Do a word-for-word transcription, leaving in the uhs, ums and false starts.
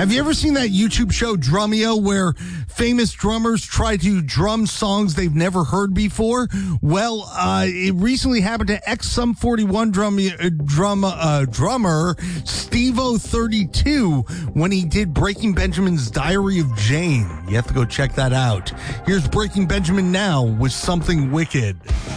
Have you ever seen that YouTube show Drumeo where famous drummers try to drum songs they've never heard before? Well, uh, it recently happened to ex Sum forty-one drum, uh, drum, uh, drummer Steve-O thirty-two when he did Breaking Benjamin's Diary of Jane. You have to go check that out. Here's Breaking Benjamin now with Something Wicked.